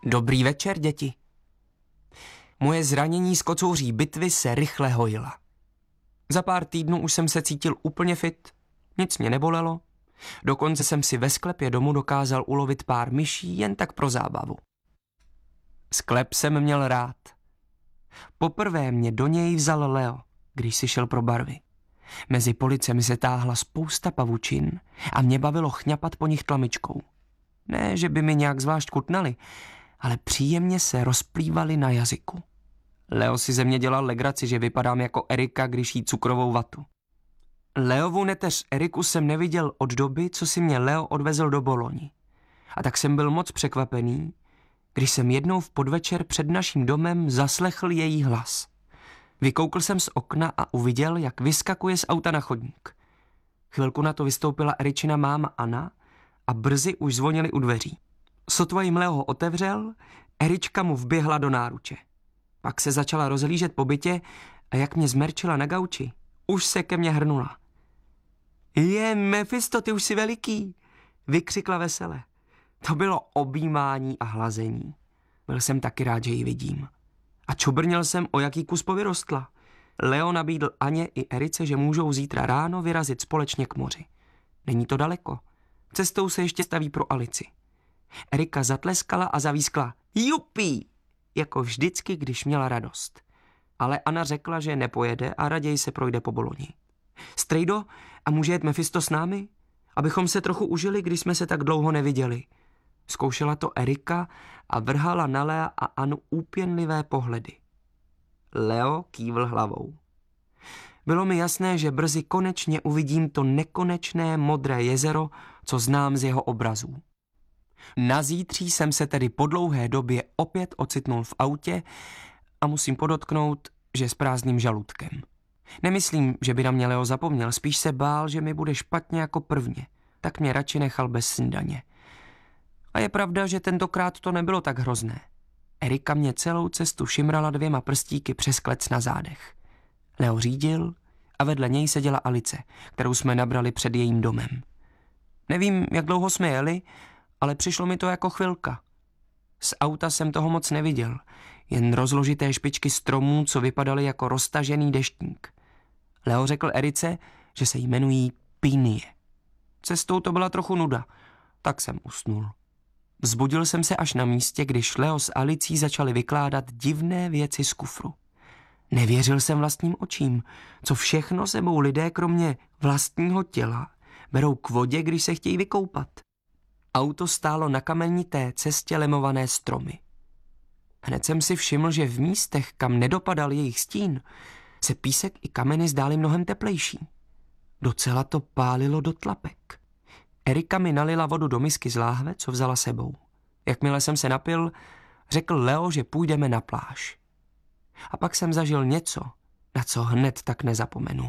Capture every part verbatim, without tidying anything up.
Dobrý večer, děti. Moje zranění z kocouří bitvy se rychle hojila. Za pár týdnů už jsem se cítil úplně fit, nic mě nebolelo. Dokonce jsem si ve sklepě domu dokázal ulovit pár myší jen tak pro zábavu. Sklep jsem měl rád. Poprvé mě do něj vzal Leo, když si šel pro barvy. Mezi policemi se táhla spousta pavučin a mě bavilo chňapat po nich tlamičkou. Ne, že by mi nějak zvlášť kutnali, ale příjemně se rozplývali na jazyku. Leo si ze mě dělal legraci, že vypadám jako Erika, když jí cukrovou vatu. Leovu neteř Eriku jsem neviděl od doby, co si mě Leo odvezl do Boloni. A tak jsem byl moc překvapený, když jsem jednou v podvečer před naším domem zaslechl její hlas. Vykoukl jsem z okna a uviděl, jak vyskakuje z auta na chodník. Chvilku na to vystoupila Eričina máma Anna a brzy už zvonili u dveří. Sotva jim Leo ho otevřel, Erička mu vběhla do náruče. Pak se začala rozhlížet po bytě a jak mě zmerčila na gauči, už se ke mně hrnula. Je, Mefisto, ty už jsi veliký, vykřikla vesele. To bylo objímání a hlazení. Byl jsem taky rád, že ji vidím. A čubrnil jsem, o jaký kus povyrostla. Leo nabídl Aně i Erice, že můžou zítra ráno vyrazit společně k moři. Není to daleko. Cestou se ještě staví pro Alici. Erika zatleskala a zavískla Jupí, jako vždycky, když měla radost. Ale Anna řekla, že nepojede a raději se projde po Boloni. Strejdo, a může jet Mefisto s námi? Abychom se trochu užili, když jsme se tak dlouho neviděli. Zkoušela to Erika a vrhala na Lea a Anu úpěnlivé pohledy. Leo kývl hlavou. Bylo mi jasné, že brzy konečně uvidím to nekonečné modré jezero, co znám z jeho obrazů. Na zítří jsem se tedy po dlouhé době opět ocitnul v autě a musím podotknout, že s prázdným žaludkem. Nemyslím, že by na mě Leo zapomněl, spíš se bál, že mi bude špatně jako prvně, tak mě radši nechal bez snídaně. A je pravda, že tentokrát to nebylo tak hrozné. Erika mě celou cestu šimrala dvěma prstíky přes klec na zádech. Leo řídil a vedle něj seděla Alice, kterou jsme nabrali před jejím domem. Nevím, jak dlouho jsme jeli, ale přišlo mi to jako chvilka. Z auta jsem toho moc neviděl, jen rozložité špičky stromů, co vypadaly jako roztažený deštník. Leo řekl Erice, že se jmenují Pínie. Cestou to byla trochu nuda, tak jsem usnul. Vzbudil jsem se až na místě, když Leo s Alicí začali vykládat divné věci z kufru. Nevěřil jsem vlastním očím, co všechno sebou lidé kromě vlastního těla berou k vodě, když se chtějí vykoupat. Auto stálo na kamenité cestě lemované stromy. Hned jsem si všiml, že v místech, kam nedopadal jejich stín, se písek i kameny zdály mnohem teplejší. Docela to pálilo do tlapek. Erika mi nalila vodu do misky z láhve, co vzala sebou. Jakmile jsem se napil, řekl Leo, že půjdeme na pláž. A pak jsem zažil něco, na co hned tak nezapomenu.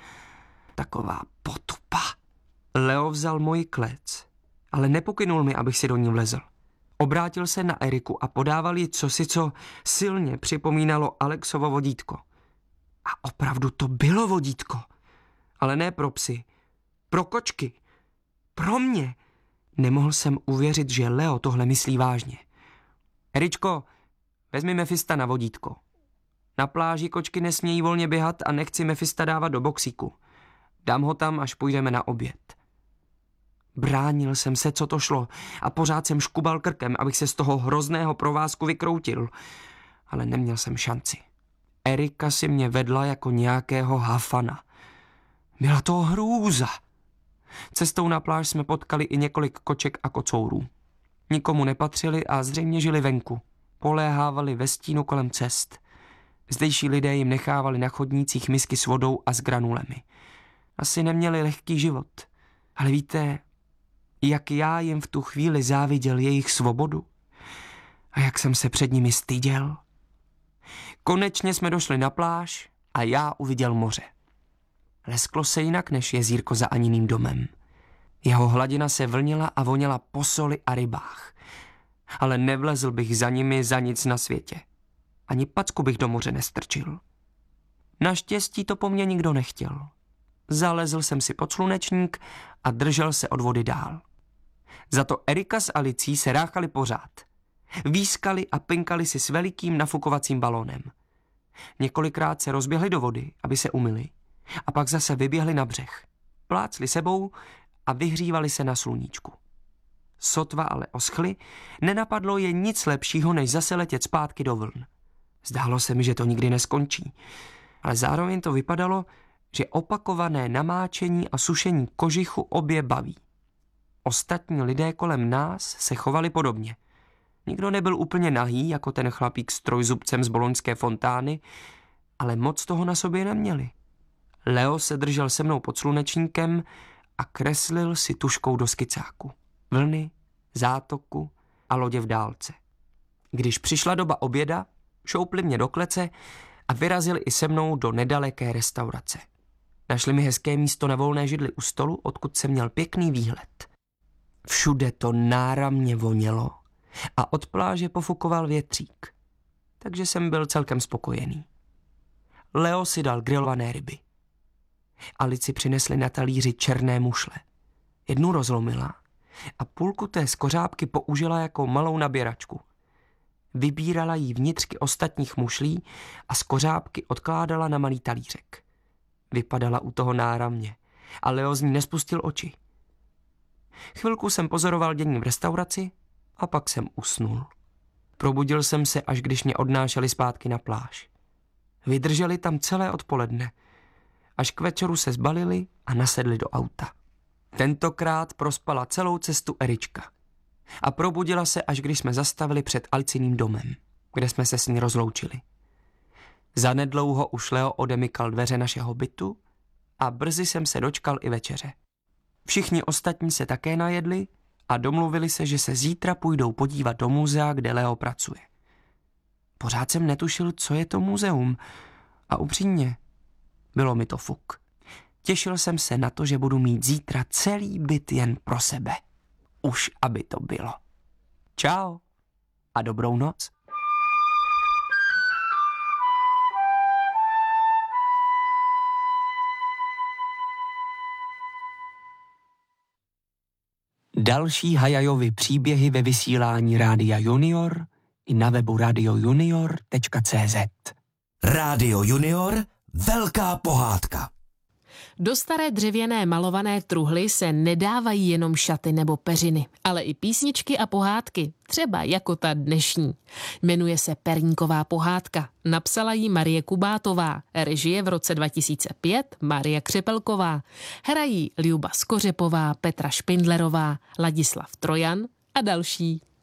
Taková potupa. Leo vzal moji klec, ale nepokynul mi, abych si do ní vlezl. Obrátil se na Eriku a podával jí cosi, co silně připomínalo Alexovo vodítko. A opravdu to bylo vodítko. Ale ne pro psy, pro kočky, pro mě. Nemohl jsem uvěřit, že Leo tohle myslí vážně. Eričko, vezmi Mefista na vodítko. Na pláži kočky nesmějí volně běhat a nechci Mefista dávat do boxíku. Dám ho tam, až půjdeme na oběd. Bránil jsem se, co to šlo, a pořád jsem škubal krkem, abych se z toho hrozného provázku vykroutil. Ale neměl jsem šanci. Erika si mě vedla jako nějakého hafana. Byla to hrůza. Cestou na pláž jsme potkali i několik koček a kocourů. Nikomu nepatřili a zřejmě žili venku. Poléhávali ve stínu kolem cest. Zdejší lidé jim nechávali na chodnících misky s vodou a s granulemi. Asi neměli lehký život, ale víte, jak já jim v tu chvíli záviděl jejich svobodu a jak jsem se před nimi styděl. Konečně jsme došli na pláž a já uviděl moře. Lesklo se jinak než jezírko za Aniným domem. Jeho hladina se vlnila a voněla po soli a rybách. Ale nevlezl bych za nimi za nic na světě. Ani packu bych do moře nestrčil. Naštěstí to po mně nikdo nechtěl. Zalezl jsem si pod slunečník a držel se od vody dál. Za to Erika s Alicí se ráchali pořád. Výskali a pinkali si s velikým nafukovacím balónem. Několikrát se rozběhli do vody, aby se umyli, a pak zase vyběhli na břeh. Plácli sebou a vyhřívali se na sluníčku. Sotva ale oschli, nenapadlo je nic lepšího, než zase letět zpátky do vln. Zdálo se mi, že to nikdy neskončí, ale zároveň to vypadalo, že opakované namáčení a sušení kožichu obě baví. Ostatní lidé kolem nás se chovali podobně. Nikdo nebyl úplně nahý, jako ten chlapík s trojzubcem z boloňské fontány, ale moc toho na sobě neměli. Leo se držel se mnou pod slunečníkem a kreslil si tužkou do skicáku. Vlny, zátoku a lodě v dálce. Když přišla doba oběda, šoupli mě do klece a vyrazili i se mnou do nedaleké restaurace. Našli mi hezké místo na volné židli u stolu, odkud jsem měl pěkný výhled. Všude to náramně vonělo a od pláže pofukoval větřík, takže jsem byl celkem spokojený. Leo si dal grilované ryby. Alici přinesli na talíři černé mušle. Jednu rozlomila a půlku té skořápky použila jako malou naběračku. Vybírala jí vnitřky ostatních mušlí a skořápky odkládala na malý talířek. Vypadala u toho náramně a Leo z ní nespustil oči. Chvilku jsem pozoroval dění v restauraci a pak jsem usnul. Probudil jsem se, až když mě odnášeli zpátky na pláž. Vydrželi tam celé odpoledne. Až k večeru se zbalili a nasedli do auta. Tentokrát prospala celou cestu Erička. A probudila se, až když jsme zastavili před Aliciným domem, kde jsme se s ní rozloučili. Zanedlouho už Leo odemykal dveře našeho bytu a brzy jsem se dočkal i večeře. Všichni ostatní se také najedli a domluvili se, že se zítra půjdou podívat do muzea, kde Leo pracuje. Pořád jsem netušil, co je to muzeum a upřímně, bylo mi to fuk. Těšil jsem se na to, že budu mít zítra celý byt jen pro sebe. Už aby to bylo. Čau a dobrou noc. Další Hayajovy příběhy ve vysílání Rádia Junior i na webu radio junior tečka cé zet. Rádio Junior, velká pohádka. Do staré dřevěné malované truhly se nedávají jenom šaty nebo peřiny, ale i písničky a pohádky, třeba jako ta dnešní. Jmenuje se Perníková pohádka. Napsala ji Marie Kubátová, režie v roce dva tisíce pět Marie Křepelková. Hrají Ljuba Skořepová, Petra Špindlerová, Ladislav Trojan a další.